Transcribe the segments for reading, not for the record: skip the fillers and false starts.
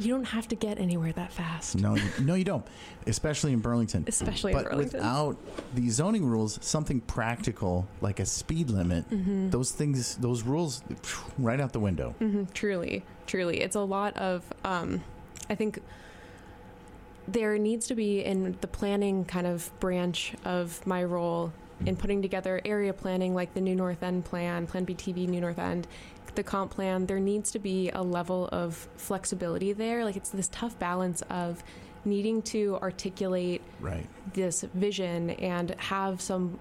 You don't have to get anywhere that fast. No, you don't. Especially in Burlington. But without these zoning rules, something practical like a speed limit, those rules, right out the window. Truly. It's a lot of, I think there needs to be, in the planning kind of branch of my role, in putting together area planning like the New North End plan, Plan BTV New North End, the comp plan, there needs to be a level of flexibility there. Like, it's this tough balance of needing to articulate this vision and have some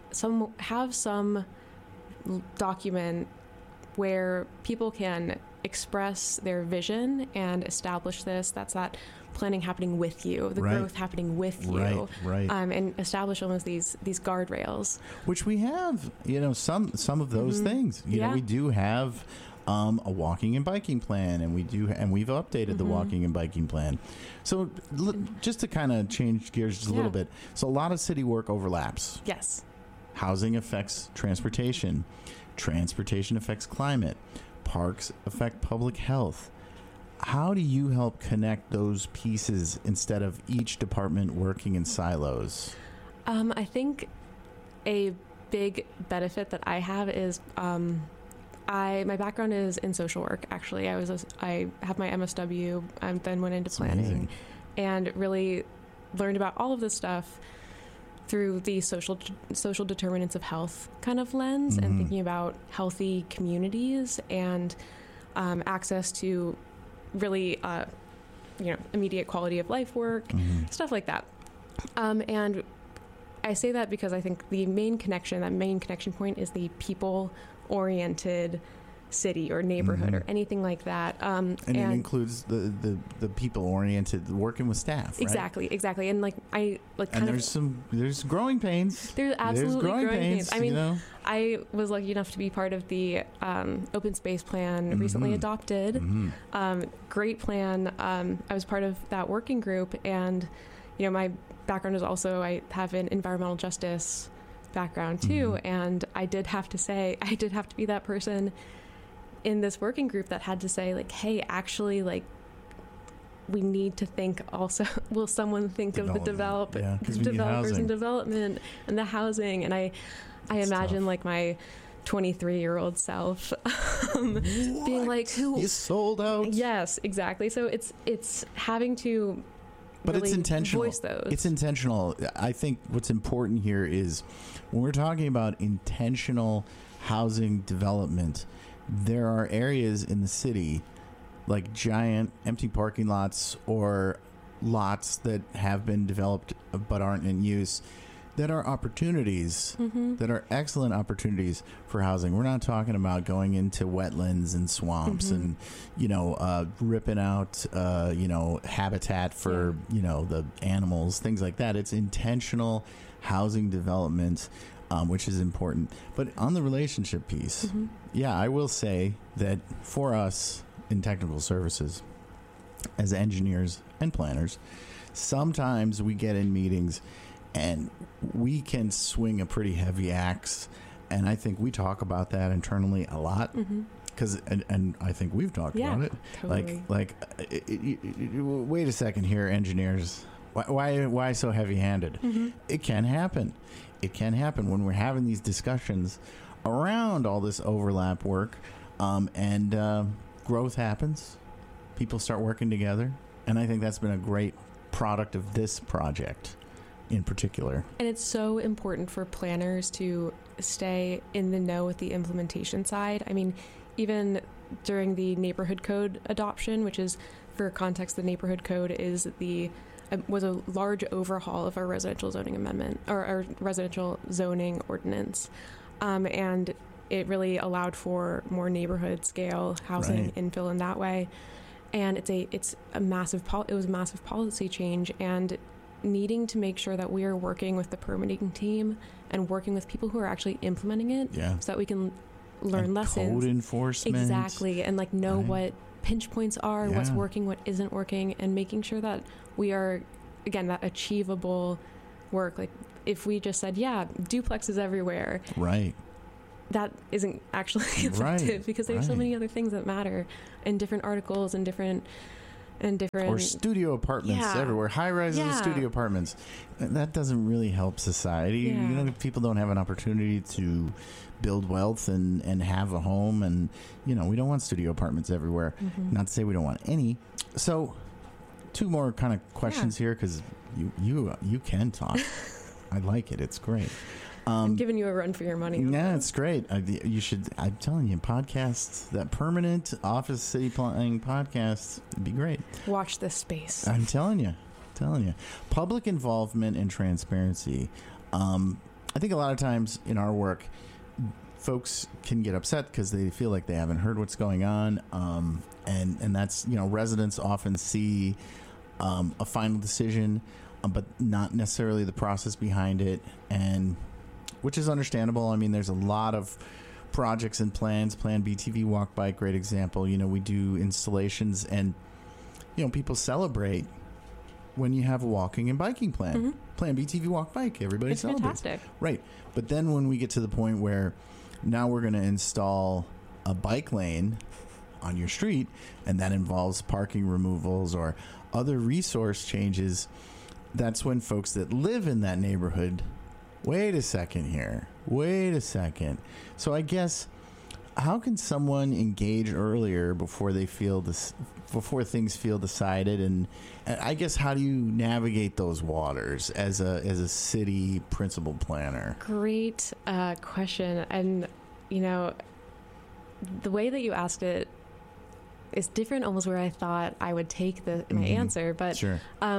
document where people can express their vision and establish this. That's that planning happening with you, the growth happening with you, and establish almost these guardrails. Which we have, some of those things. You know, we do have a walking and biking plan, and we've updated the walking and biking plan. So just to kind of change gears just a little bit. So a lot of city work overlaps. Yes. Housing affects transportation. Transportation affects climate. Parks affect public health. How do you help connect those pieces instead of each department working in silos? I think a big benefit that I have is my background is in social work. Actually, I have my MSW. I then went into planning, and really learned about all of this stuff through the social determinants of health kind of lens, and thinking about healthy communities and access to really, immediate quality of life work, stuff like that. And I say that because I think the main connection point is the people-oriented city or neighborhood or anything like that. And it includes the people-oriented working with staff, right? Exactly. And there's growing pains. There's absolutely growing pains. I mean, I was lucky enough to be part of the open space plan recently adopted. Great plan. I was part of that working group, and my background is also, I have an environmental justice background too, and I did have to be that person in this working group that had to say, like, hey, actually, like, we need to think also, will someone think of the developers and development and the housing? And I imagine tough. Like my 23-year-old self being like, who is sold out? Yes, exactly. So it's having to But really it's intentional. Voice those. It's intentional. I think what's important here is when we're talking about intentional housing development, there are areas in the city like giant empty parking lots or lots that have been developed but aren't in use that are opportunities, that are excellent opportunities for housing. We're not talking about going into wetlands and swamps and, ripping out, habitat for, the animals, things like that. It's intentional housing development, which is important. But on the relationship piece, I will say that for us in technical services, as engineers and planners, sometimes we get in meetings and we can swing a pretty heavy axe, and I think we talk about that internally a lot. Because and I think we've talked about it. Totally. Wait a second here, engineers. Why so heavy-handed? It can happen. It can happen when we're having these discussions around all this overlap work, and growth happens. People start working together, and I think that's been a great product of this project in particular. And it's so important for planners to stay in the know with the implementation side. I mean, even during the neighborhood code adoption, which is, for context, the neighborhood code was a large overhaul of our residential zoning amendment, or our residential zoning ordinance. And it really allowed for more neighborhood scale housing infill in that way. And it was a massive policy change, and needing to make sure that we are working with the permitting team and working with people who are actually implementing it, so that we can learn and lessons. Code enforcement. Exactly. And know what pinch points are, what's working, what isn't working, and making sure that we are, again, that achievable work. Like, if we just said, duplexes everywhere. Right. That isn't actually effective because there's so many other things that matter in different articles and different and different or studio apartments everywhere, high rises studio apartments. That doesn't really help society. You know, people don't have an opportunity to build wealth and have a home, and you know, we don't want studio apartments everywhere. Not to say we don't want any. So 2 more kind of questions here, because you can talk. I like it. It's great. I'm giving you a run for your money. Yeah, it's great. You should. I'm telling you, podcasts, that permanent office city planning podcast, would be great. Watch this space. I'm telling you. Public involvement and transparency. I think a lot of times in our work, folks can get upset because they feel like they haven't heard what's going on. And that's, you know, residents often see a final decision, but not necessarily the process behind it, and which is understandable. I mean, there's a lot of projects and plans. Plan BTV Walk Bike, great example. You know, we do installations, and you know, people celebrate when you have a walking and biking plan. Plan BTV Walk Bike, everybody celebrates. Fantastic. Right. But then when we get to the point where now we're going to install a bike lane on your street, and that involves parking removals or other resource changes, that's when folks that live in that neighborhood, wait a second. So I guess, how can someone engage earlier before they feel this, before things feel decided? And I guess, how do you navigate those waters as a city principal planner? Great question. And, you know, the way that you asked it is different almost where I thought I would take my answer. But sure.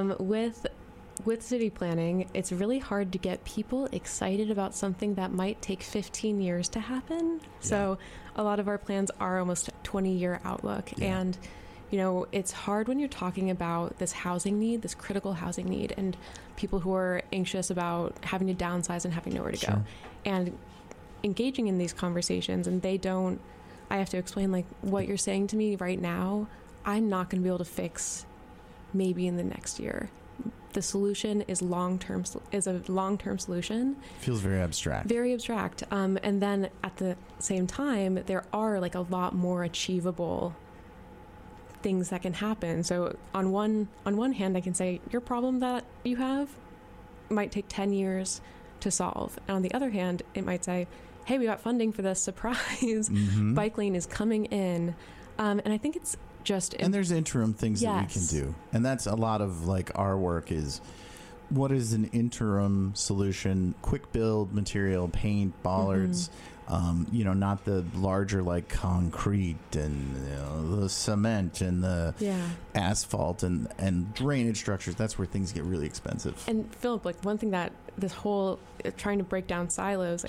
With city planning, it's really hard to get people excited about something that might take 15 years to happen. Yeah. So a lot of our plans are almost 20-year outlook. Yeah. And, you know, it's hard when you're talking about this housing need, this critical housing need, and people who are anxious about having to downsize and having nowhere to go. And engaging in these conversations, and I have to explain, like, what you're saying to me right now, I'm not going to be able to fix maybe in the next year. The solution is a long-term solution. Feels very abstract. Very abstract. And then at the same time, there are like a lot more achievable things that can happen. So on one hand, I can say your problem that you have might take 10 years to solve. And on the other hand, it might say, hey, we got funding for this, surprise. Bike lane is coming in. And I think it's and there's interim things that we can do, and that's a lot of like our work is, what is an interim solution? Quick build material, paint, bollards, you know, not the larger like concrete and, you know, the cement and the asphalt and drainage structures. That's where things get really expensive. And Philip, like, one thing that this whole trying to break down silos,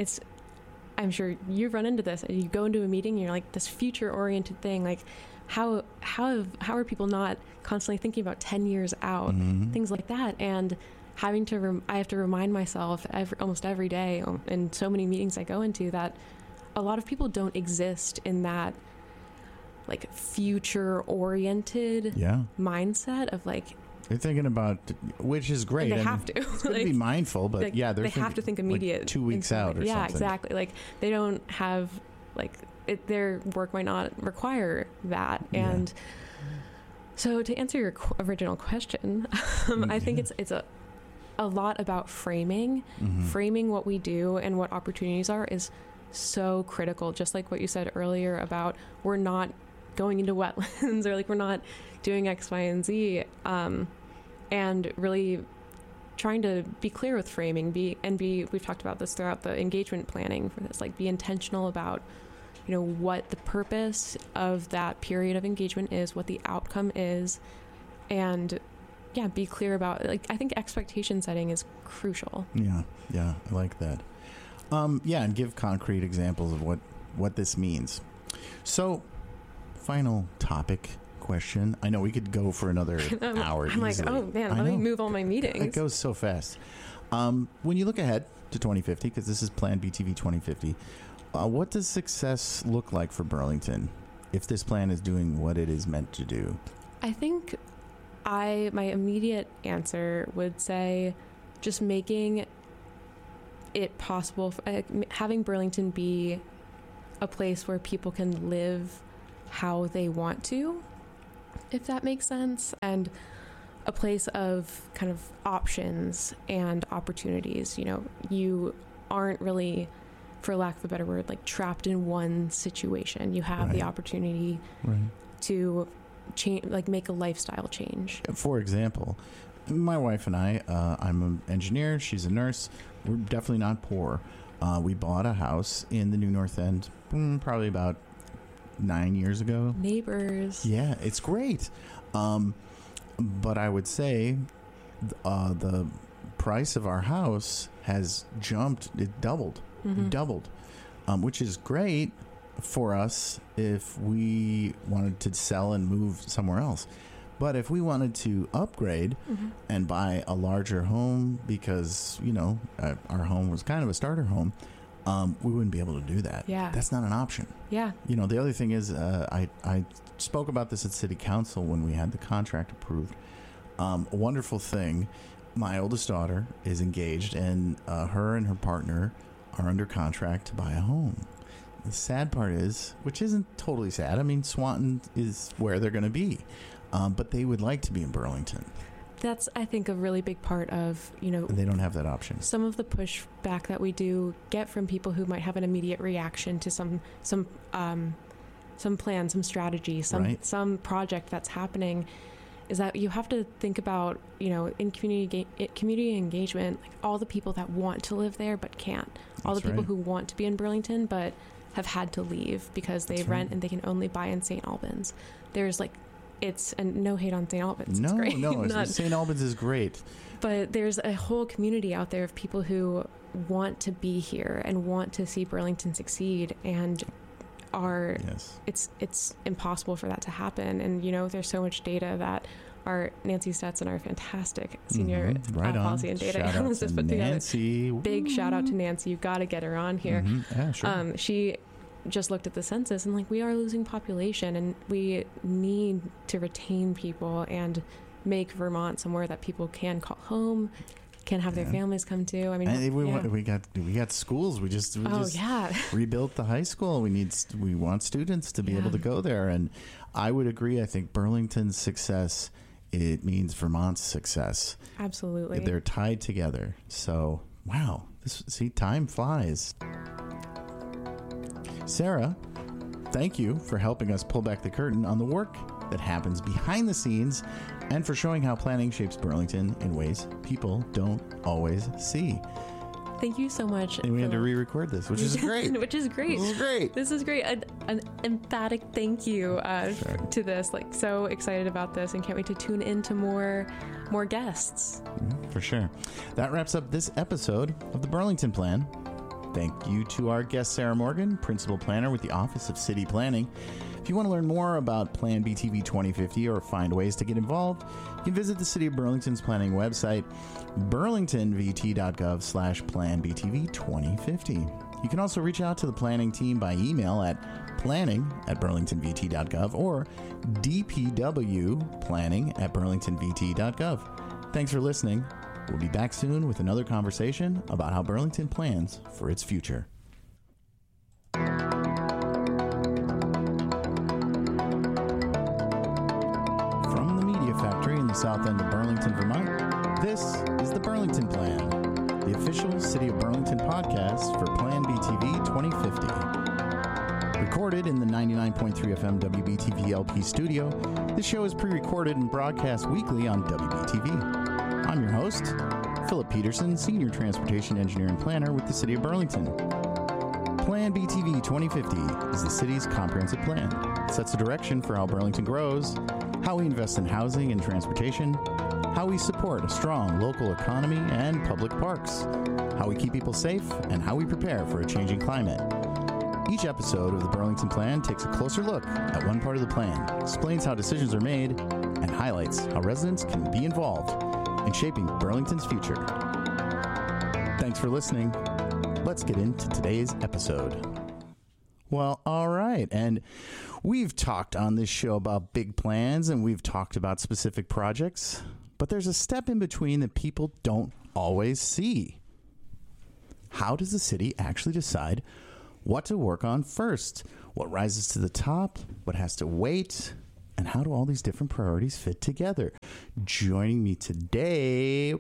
I'm sure you've run into this, and you go into a meeting and you're like, this future oriented thing, like, how are people not constantly thinking about 10 years out, things like that? And having to I have to remind myself almost every day in so many meetings I go into that a lot of people don't exist in that like future oriented mindset of like, they're thinking about, which is great. They have to. It's good to be mindful, but they have to think immediate. Like 2 weeks out or something. Yeah, exactly. Like, they don't have, like, their work might not require that. And so to answer your original question, I think it's a lot about framing. Framing what we do and what opportunities are is so critical. Just like what you said earlier about we're not going into wetlands or like we're not doing X, Y, and Z. And really trying to be clear with framing, we've talked about this throughout the engagement planning for this, like, be intentional about, you know, what the purpose of that period of engagement is, what the outcome is, and be clear about, like, I think expectation setting is crucial. Yeah, I like that. And give concrete examples of what this means. So, final topic. Question. I know we could go for another hour. I'm like, oh man, let me move all my meetings. It goes so fast. When you look ahead to 2050, because this is Plan BTV 2050, what does success look like for Burlington if this plan is doing what it is meant to do? I think my immediate answer would say just making it possible, having Burlington be a place where people can live how they want to. if that makes sense, and a place of kind of options and opportunities. You know, you aren't really, for lack of a better word, like trapped in one situation. You have the opportunity to change, like make a lifestyle change. For example, my wife and I, I'm an engineer, she's a nurse. We're definitely not poor. We bought a house in the New North End probably about 9 years ago. Neighbors. Yeah, it's great. But I would say the price of our house has jumped. It doubled. It doubled, which is great for us if we wanted to sell and move somewhere else. But if we wanted to upgrade and buy a larger home because, you know, our home was kind of a starter home, we wouldn't be able to do that. Yeah. That's not an option. Yeah. You know, the other thing is I spoke about this at City Council when we had the contract approved. A wonderful thing. My oldest daughter is engaged, and her and her partner are under contract to buy a home. The sad part is, which isn't totally sad, I mean, Swanton is where they're going to be. But they would like to be in Burlington. That's, I think, a really big part of, you know... They don't have that option. Some of the pushback that we do get from people who might have an immediate reaction to some plan, some strategy, some project that's happening, is that you have to think about, you know, in community engagement, like all the people that want to live there but can't. All the people who want to be in Burlington but have had to leave because they rent and they can only buy in St. Albans. There's like... and no hate on St. Albans. It's great. No, St. Albans is great. But there's a whole community out there of people who want to be here and want to see Burlington succeed, and it's impossible for that to happen. And, you know, there's so much data that our Nancy Stetson, our fantastic senior policy and data analyst, has put together. Big shout out to Nancy. You got to get her on here. Yeah, sure. She just looked at the census and like, we are losing population, and we need to retain people and make Vermont somewhere that people can call home, can have their families come to. I mean, we got schools. We just rebuilt the high school. We want students to be able to go there, and I would agree. I think Burlington's success, it means Vermont's success. Absolutely, they're tied together. So wow, time flies. Sarah, thank you for helping us pull back the curtain on the work that happens behind the scenes, and for showing how planning shapes Burlington in ways people don't always see. Thank you so much. And we had to re-record this, which is great. This is great. An emphatic thank you to this. Like, so excited about this, and can't wait to tune into more guests. For sure. That wraps up this episode of the Burlington Plan. Thank you to our guest, Sarah Morgan, Principal Planner with the Office of City Planning. If you want to learn more about Plan BTV 2050 or find ways to get involved, you can visit the City of Burlington's planning website, burlingtonvt.gov/planbtv 2050. You can also reach out to the planning team by email at planning@burlingtonvt.gov or dpwplanning@burlingtonvt.gov. Thanks for listening. We'll be back soon with another conversation about how Burlington plans for its future. From the Media Factory in the south end of Burlington, Vermont, this is the Burlington Plan, the official City of Burlington podcast for Plan BTV 2050. Recorded in the 99.3 FM WBTV LP studio, this show is pre-recorded and broadcast weekly on WBTV. I'm your host, Philip Peterson, Senior Transportation Engineer and Planner with the City of Burlington. Plan BTV 2050 is the city's comprehensive plan. It sets a direction for how Burlington grows, how we invest in housing and transportation, how we support a strong local economy and public parks, how we keep people safe, and how we prepare for a changing climate. Each episode of the Burlington Plan takes a closer look at one part of the plan, explains how decisions are made, and highlights how residents can be involved in shaping Burlington's future. Thanks for listening. Let's get into today's episode. Well, all right. And we've talked on this show about big plans, and we've talked about specific projects, but there's a step in between that people don't always see. How does the city actually decide what to work on first? What rises to the top? What has to wait? And how do all these different priorities fit together? Joining me today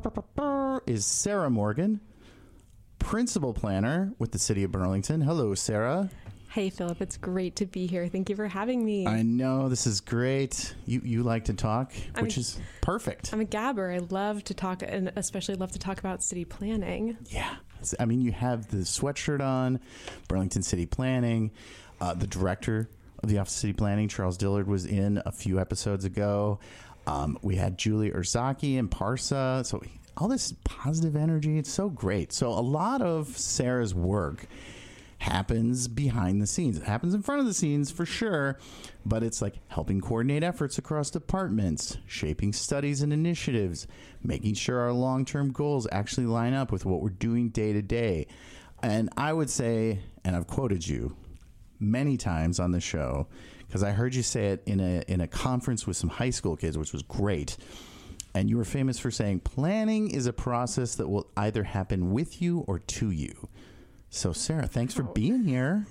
is Sarah Morgan, Principal Planner with the City of Burlington. Hello, Sarah. Hey, Philip. It's great to be here. Thank you for having me. I know, this is great. You like to talk, which is perfect. I'm a gabber. I love to talk, and especially love to talk about city planning. Yeah. I mean, you have the sweatshirt on, Burlington City Planning. The director of the Office of City Planning, Charles Dillard, was in a few episodes ago. We had Julie Urzaki and Parsa. So all this positive energy, it's so great. So a lot of Sarah's work happens behind the scenes. It happens in front of the scenes for sure, but it's like helping coordinate efforts across departments, shaping studies and initiatives, making sure our long-term goals actually line up with what we're doing day to day. And I would say, and I've quoted you many times on the show, because I heard you say it in a conference with some high school kids, which was great. And you were famous for saying, planning is a process that will either happen with you or to you. So, Sarah, thanks for being here.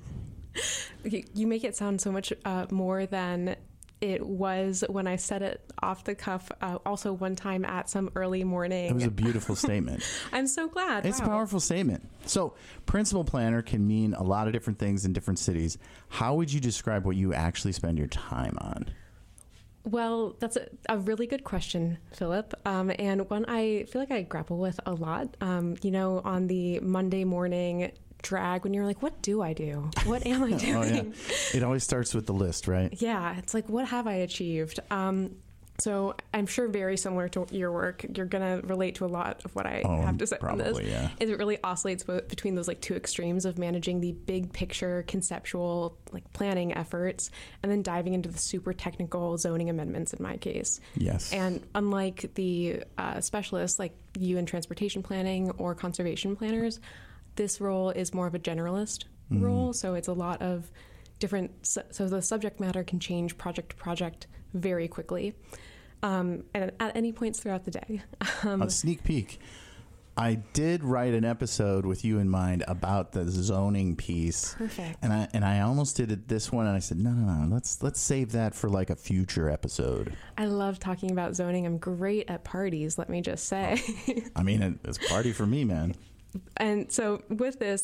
You make it sound so much more than it was when I said it off the cuff. Also, one time at some early morning. It was a beautiful statement. I'm so glad. It's a powerful statement. So, principal planner can mean a lot of different things in different cities. How would you describe what you actually spend your time on? Well, that's a really good question, Philip, and one I feel like I grapple with a lot. On the Monday morning drag, when you're like, what do I do? What am I doing? Oh, yeah. It always starts with the list, right? Yeah, it's like, what have I achieved? So I'm sure very similar to your work, you're going to relate to a lot of what I have to say on this. Yeah. It really oscillates between those like two extremes of managing the big picture conceptual like planning efforts and then diving into the super technical zoning amendments in my case. Yes. And unlike the specialists like you in transportation planning or conservation planners, this role is more of a generalist role. So it's a lot of different, so the subject matter can change project to project very quickly. And at any points throughout the day. A sneak peek. I did write an episode with you in mind about the zoning piece. Perfect. And I almost did it this one, and I said, no, let's save that for like a future episode. I love talking about zoning. I'm great at parties, let me just say. I mean, it's a party for me, man. And so with this,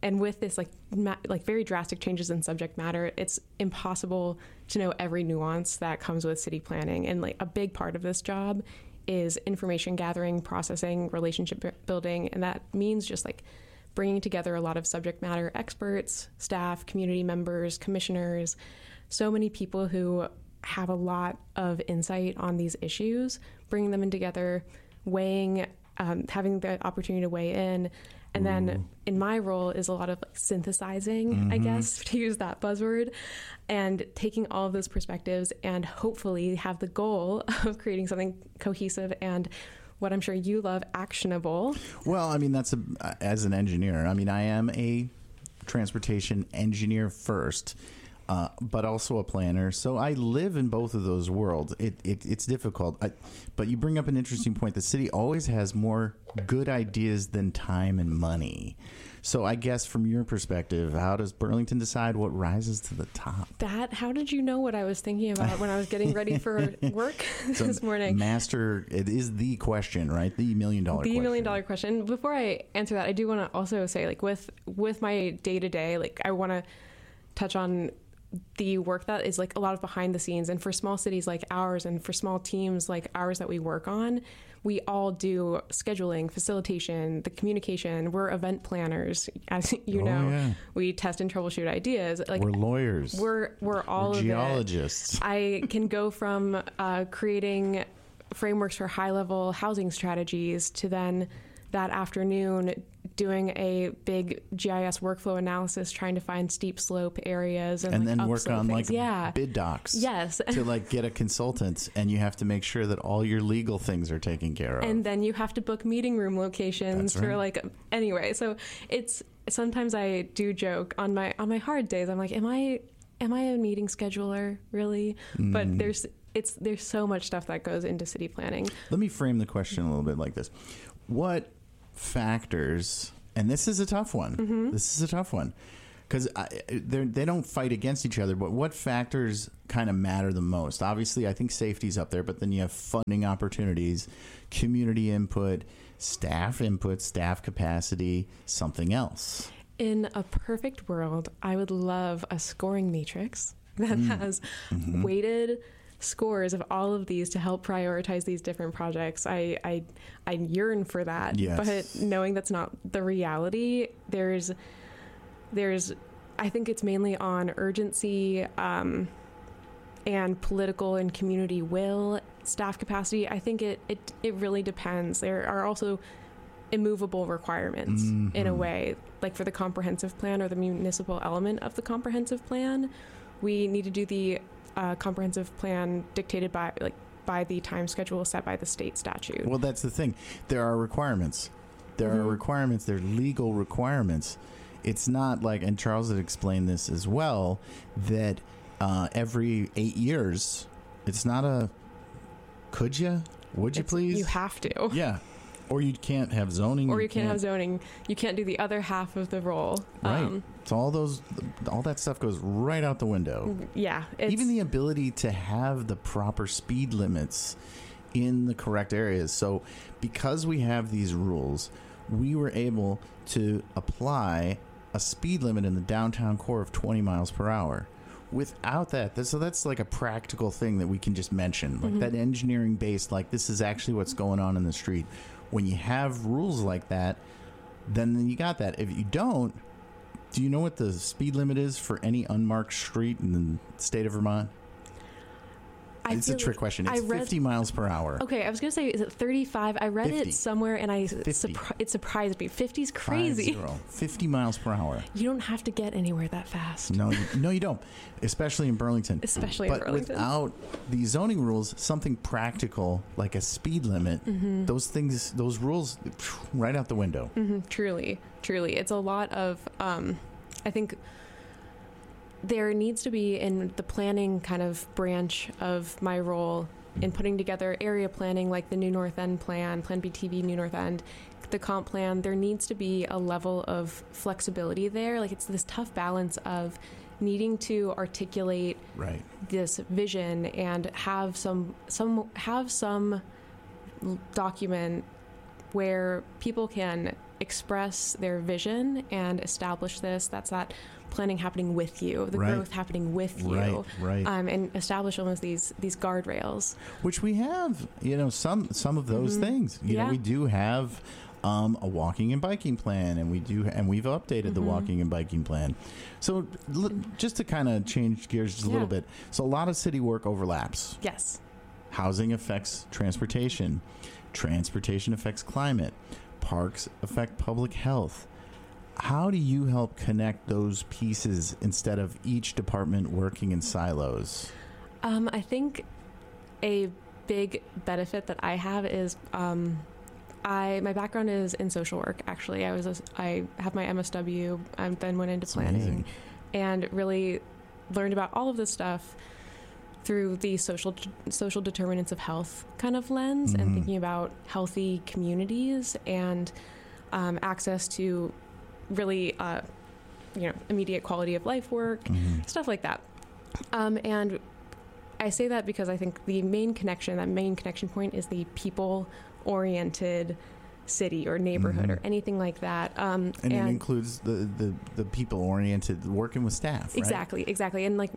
very drastic changes in subject matter, it's impossible to know every nuance that comes with city planning. And like a big part of this job is information gathering, processing, relationship building. And that means just like bringing together a lot of subject matter experts, staff, community members, commissioners, so many people who have a lot of insight on these issues, bringing them in together, weighing, having the opportunity to weigh in. And then in my role is a lot of like synthesizing, I guess, to use that buzzword, and taking all of those perspectives and hopefully have the goal of creating something cohesive and what I'm sure you love, actionable. Well, I mean, as an engineer, I mean, I am a transportation engineer first, but also a planner. So I live in both of those worlds. It's difficult. But you bring up an interesting point. The city always has more good ideas than time and money. So I guess from your perspective, how does Burlington decide what rises to the top? How did you know what I was thinking about when I was getting ready for work this morning? It is the question, right? The $1 million question. The $1 million question. Before I answer that, I do want to also say, like, with my day-to-day, like, I want to touch on the work that is like a lot of behind the scenes. And for small cities like ours and for small teams like ours that we work on, we all do scheduling, facilitation, the communication. We're event planners, as you know. Yeah. We test and troubleshoot ideas. Like, we're lawyers. We're all of geologists. I can go from creating frameworks for high-level housing strategies to then that afternoon doing a big GIS workflow analysis, trying to find steep slope areas and like then work on things. Like bid docs. Yes. To like get a consultant, and you have to make sure that all your legal things are taken care of. And then you have to book meeting room locations for like, anyway. So it's, sometimes I do joke on my hard days. I'm like, am I a meeting scheduler really? But there's so much stuff that goes into city planning. Let me frame the question a little bit like this. What factors, and this is a tough one, this is a tough one, because they don't fight against each other, but what factors kind of matter the most? Obviously, I think safety's up there, but then you have funding opportunities, community input, staff capacity, something else. In a perfect world, I would love a scoring matrix that has weighted scores of all of these to help prioritize these different projects. I yearn for that, yes. But knowing that's not the reality, there's I think it's mainly on urgency and political and community will, staff capacity. I think it really depends. There are also immovable requirements in a way, like for the comprehensive plan or the municipal element of the comprehensive plan. We need to do the comprehensive plan dictated by the time schedule set by the state statute. Well, that's the thing. There are requirements. There are requirements. There are legal requirements. It's not like, and Charles had explained this as well, that every 8 years, it's not a could you, would you please? You have to. Yeah. Or you can't have zoning. Or you can't have zoning. You can't do the other half of the role. Right. So all that stuff goes right out the window. Yeah. Even the ability to have the proper speed limits in the correct areas. So because we have these rules, we were able to apply a speed limit in the downtown core of 20 miles per hour. Without that, so that's like a practical thing that we can just mention, like that engineering based, like this is actually what's going on in the street. When you have rules like that, then you got that. If you don't, do you know what the speed limit is for any unmarked street in the state of Vermont? It's a trick question. It's 50 miles per hour. Okay, I was going to say, is it 35? I read 50. it somewhere, and it surprised me. 50 is crazy. 50 miles per hour. You don't have to get anywhere that fast. No, you don't. Especially in Burlington. But without the zoning rules, something practical like a speed limit, those rules, right out the window. Truly. It's a lot of, I think there needs to be, in the planning kind of branch of my role in putting together area planning, like the New North End plan, Plan BTV New North End, the comp plan, there needs to be a level of flexibility there. Like, it's this tough balance of needing to articulate this vision and have some document where people can express their vision and establish this. That's that planning happening with you, the growth happening with you, and establish almost these guardrails. Which we have, some of those things. You know, we do have a walking and biking plan, and we've updated the walking and biking plan. So just to kind of change gears just a little bit. So a lot of city work overlaps. Yes. Housing affects transportation. Transportation affects climate. Parks affect public health. How do you help connect those pieces instead of each department working in silos? I think a big benefit that I have is my background is in social work. Actually, I have my MSW. And then went into planning, and really learned about all of this stuff through the social determinants of health kind of lens, and thinking about healthy communities and access to really immediate quality of life work, stuff like that. And I say that because I think the main connection point is the people oriented city or neighborhood or anything like that. And it includes the people oriented working with staff, right? Exactly. And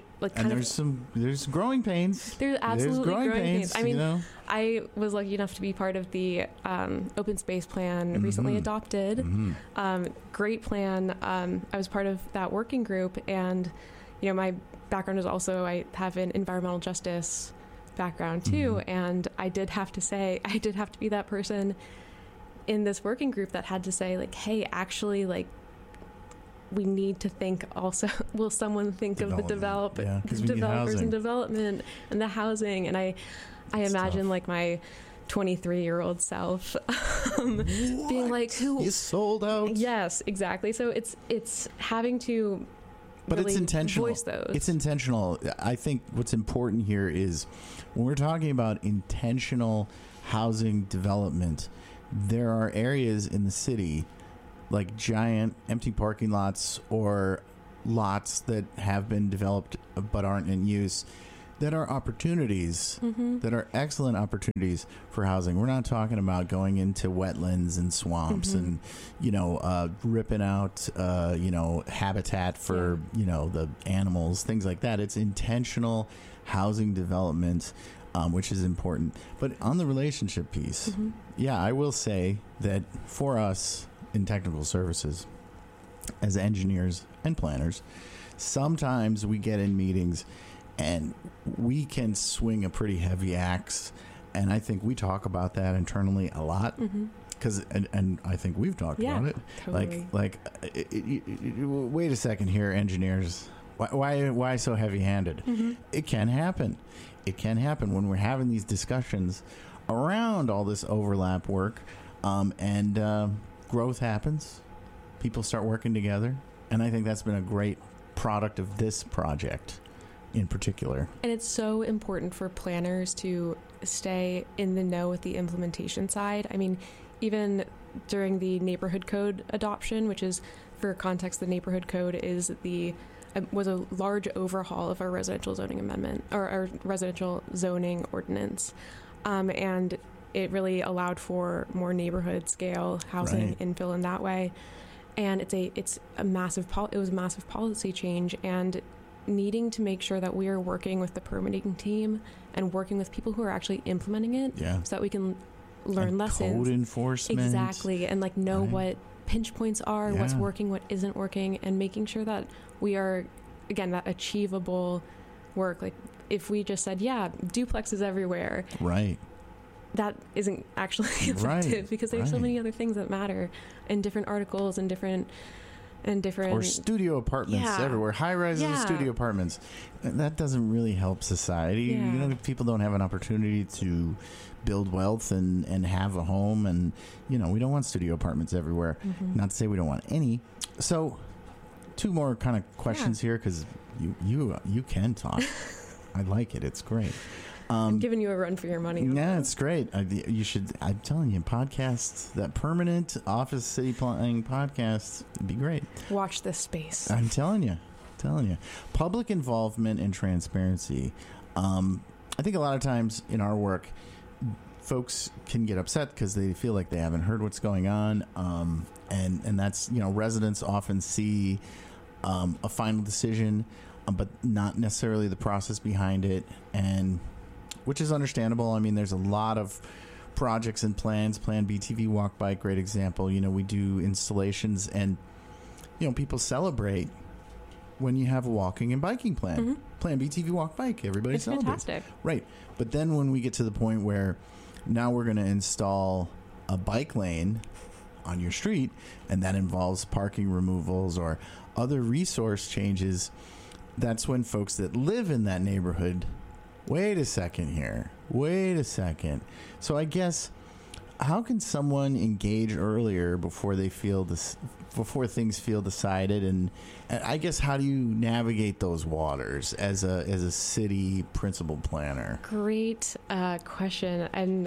there's growing pains. There's absolutely growing pains. I mean, I was lucky enough to be part of the open space plan recently adopted. Great plan. I was part of that working group, and my background is also, I have an environmental justice background too, and I did have to be that person in this working group that had to say, like, hey, actually, like, we need to think also, will someone think of the developers and development and the housing? And I imagine tough. Like my 23-year-old self being like, who you sold out? Yes, exactly. So it's having to But really it's intentional. Voice those. It's intentional. I think what's important here is when we're talking about intentional housing development, there are areas in the city like giant empty parking lots or lots that have been developed but aren't in use, that are opportunities, that are excellent opportunities for housing. We're not talking about going into wetlands and swamps and, ripping out, habitat for, the animals, things like that. It's intentional housing development, which is important. But on the relationship piece, I will say that for us in technical services, as engineers and planners, sometimes we get in meetings and we can swing a pretty heavy axe, and I think we talk about that internally a lot. Because and I think we've talked about it. Totally. Wait a second here, engineers. Why so heavy-handed? It can happen. It can happen when we're having these discussions around all this overlap work, and growth happens. People start working together, and I think that's been a great product of this project in particular. And it's so important for planners to stay in the know with the implementation side. I mean, even during the neighborhood code adoption, which is, for context, the neighborhood code was a large overhaul of our residential zoning amendment, or our residential zoning ordinance. And it really allowed for more neighborhood scale housing infill in that way. And it was a massive policy change, and needing to make sure that we are working with the permitting team and working with people who are actually implementing it, so that we can learn and lessons. Code enforcement. Exactly. And know what pinch points are, what's working, what isn't working, and making sure that we are, again, that achievable work. Like, if we just said, duplexes everywhere. Right. That isn't actually effective, because there's so many other things that matter in different articles and different or studio apartments everywhere, high rises and studio apartments. That doesn't really help society. People don't have an opportunity to build wealth and have a home, and we don't want studio apartments everywhere. Not to say we don't want any. So 2 more kind of questions here, because you can talk. I like it. It's great. I'm giving you a run for your money. Yeah, it's great. You should. I'm telling you, podcasts, that permanent office city planning podcast, would be great. Watch this space. I'm telling you. Public involvement and transparency. I think a lot of times in our work, folks can get upset because they feel like they haven't heard what's going on, and that's, residents often see a final decision, but not necessarily the process behind it, and which is understandable. I mean, there's a lot of projects and plans. Plan BTV Walk Bike, great example. We do installations, and people celebrate when you have a walking and biking plan. Plan BTV Walk Bike, everybody celebrates. Fantastic. Right. But then when we get to the point where now we're going to install a bike lane on your street, and that involves parking removals or other resource changes, that's when folks that live in that neighborhood, wait a second. So I guess, how can someone engage earlier before they feel this, before things feel decided, and I guess, how do you navigate those waters as a city principal planner? Great question. And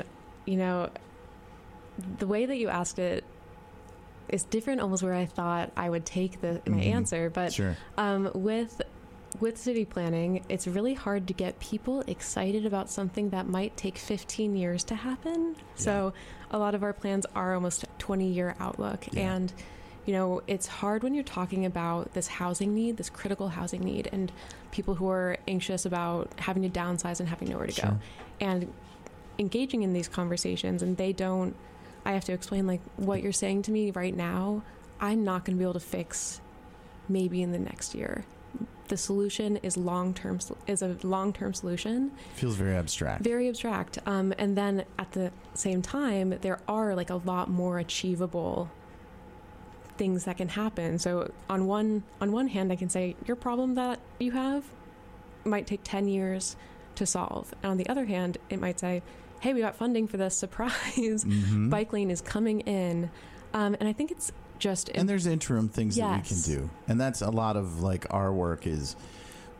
the way that you asked it is different, almost where I thought I would take my answer. But sure. With city planning, it's really hard to get people excited about something that might take 15 years to happen. So a lot of our plans are almost 20-year outlook. And, it's hard when you're talking about this housing need, this critical housing need, and people who are anxious about having to downsize and having nowhere to go. And engaging in these conversations, and I have to explain, what you're saying to me right now, I'm not going to be able to fix maybe in the next year. The solution is a long-term solution. Feels very abstract. Very abstract. And then at the same time, there are a lot more achievable things that can happen. So on one hand, I can say your problem that you have might take 10 years to solve. And on the other hand, it might say, hey, we got funding for this, surprise. Bike lane is coming in. And I think it's just... And there's interim things that we can do. And that's a lot of our work is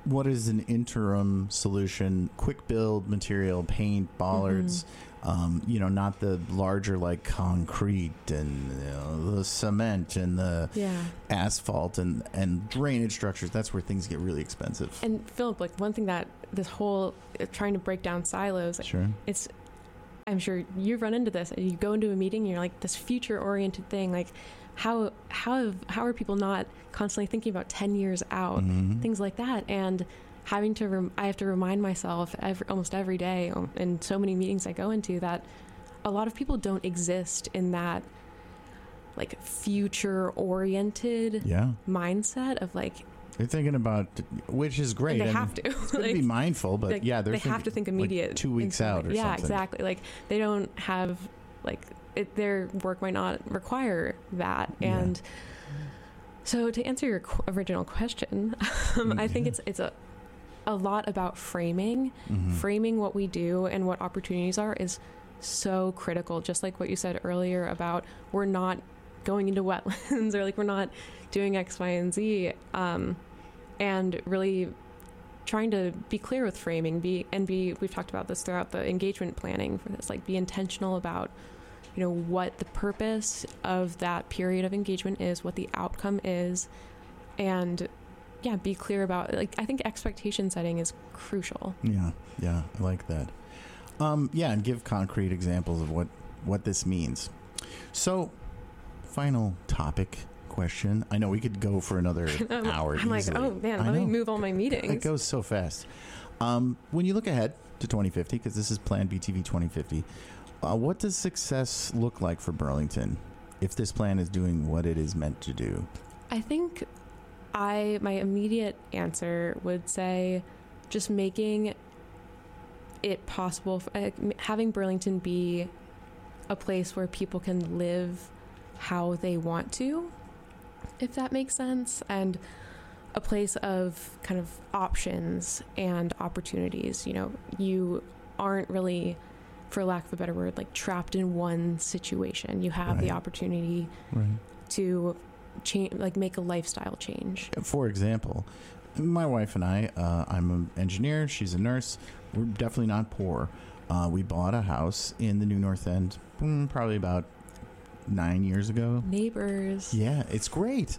what is an interim solution? Quick build material, paint, bollards. Not the larger like concrete and the cement and the asphalt and drainage structures. That's where things get really expensive. And Philip, like one thing that this whole trying to break down silos, sure, I'm sure you've run into this. You go into a meeting, and you're like this future oriented thing, like how are people not constantly thinking about 10 years out, things like that, and having to I have to remind myself almost every day in so many meetings I go into that a lot of people don't exist in that like future oriented mindset of like they're thinking about, which is great. They have to. It's good to be mindful, but they have to think immediate. Like 2 weeks out or something. Yeah, exactly. Like they don't have their work might not require that. And so to answer your original question, I think it's a lot about framing. Framing what we do and what opportunities are is so critical. Just like what you said earlier about we're not going into wetlands or like we're not doing X, Y, and Z. And really trying to be clear with framing, we've talked about this throughout the engagement planning for this, like be intentional about, what the purpose of that period of engagement is, what the outcome is, and be clear about, like, I think expectation setting is crucial. Yeah, I like that. And give concrete examples of what this means. So, final topic question. I know we could go for another hour. I'm easily. like, oh man, let me move all my meetings. It goes so fast. When you look ahead to 2050, because this is Plan BTV 2050, what does success look like for Burlington if this plan is doing what it is meant to do? I think my immediate answer would say just making it possible, having Burlington be a place where people can live how they want to, if that makes sense, and a place of kind of options and opportunities. You aren't really, for lack of a better word, like trapped in one situation. You have the opportunity to change, like make a lifestyle change. For example, my wife and I, I'm an engineer, she's a nurse. We're definitely not poor. We bought a house in the New North End probably about 9 years ago. Neighbors. Yeah, it's great.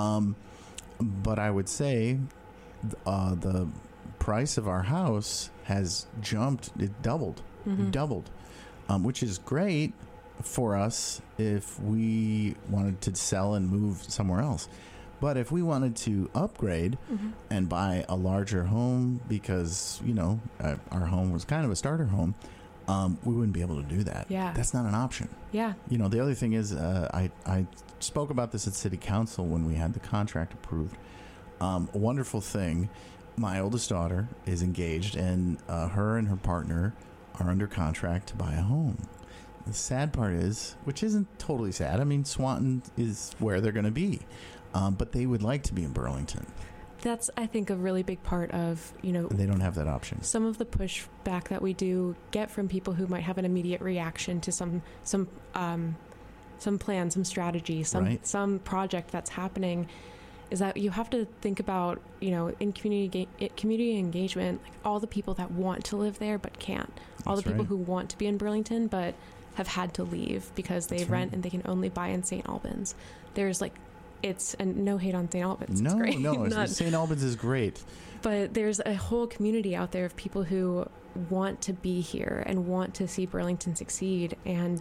But I would say the price of our house has jumped. It doubled. It doubled, which is great for us if we wanted to sell and move somewhere else. But if we wanted to upgrade and buy a larger home because, our home was kind of a starter home, we wouldn't be able to do that. Yeah. That's not an option. Yeah. The other thing is I spoke about this at City Council when we had the contract approved. A wonderful thing, my oldest daughter is engaged, and her and her partner are under contract to buy a home. The sad part is, which isn't totally sad, I mean, Swanton is where they're going to be. But they would like to be in Burlington. That's, I think, a really big part of, they don't have that option. Some of the pushback that we do get from people who might have an immediate reaction to some plan, some strategy, some project that's happening, is that you have to think about, in community engagement, like all the people that want to live there but can't. All the people who want to be in Burlington but have had to leave because they rent and they can only buy in St. Albans. There's and no hate on St. Albans. No, it's great. St. Albans is great. But there's a whole community out there of people who want to be here and want to see Burlington succeed, and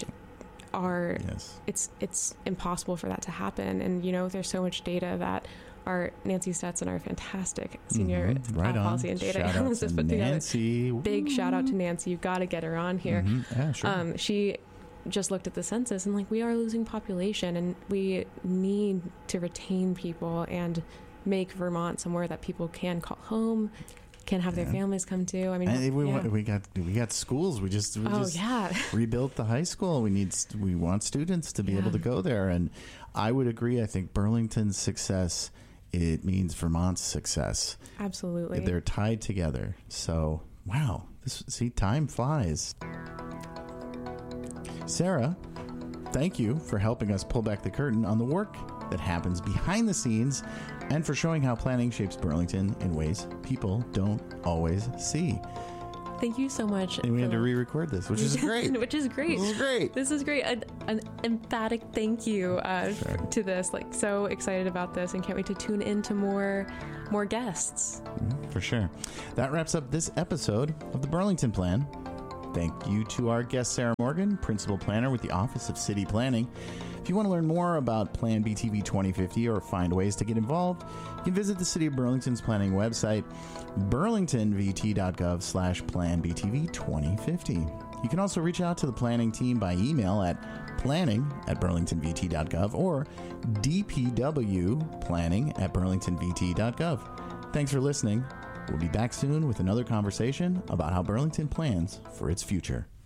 it's impossible for that to happen. And there's so much data that our Nancy Stetson, our fantastic senior policy and data analyst, has put Nancy. together. Big shout out to Nancy. You've got to get her on here. Yeah, sure. She just looked at the census and we are losing population, and we need to retain people and make Vermont somewhere that people can call home, can have their families come to. I mean, we got schools. We just rebuilt the high school. We want students to be able to go there, and I would agree. I think Burlington's success, it means Vermont's success. Absolutely, they're tied together. So wow, time flies. Sarah, thank you for helping us pull back the curtain on the work that happens behind the scenes and for showing how planning shapes Burlington in ways people don't always see. Thank you so much. And we had to re-record this, which is great. Which is great. This is great. This is great. An emphatic thank you to this. Like, so excited about this and can't wait to tune into more guests. For sure. That wraps up this episode of the Burlington Plan. Thank you to our guest, Sarah Morgan, Principal Planner with the Office of City Planning. If you want to learn more about Plan BTV 2050 or find ways to get involved, you can visit the City of Burlington's planning website, burlingtonvt.gov/planbtv 2050. You can also reach out to the planning team by email at planning@burlingtonvt.gov or dpwplanning@burlingtonvt.gov. Thanks for listening. We'll be back soon with another conversation about how Burlington plans for its future.